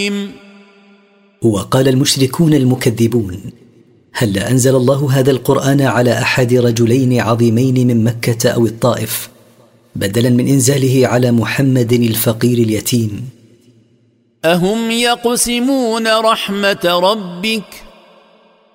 وقال المشركون المكذبون: هل أنزل الله هذا القرآن على أحد رجلين عظيمين من مكة أو الطائف بدلا من إنزاله على محمد الفقير اليتيم؟ أهم يقسمون رحمة ربك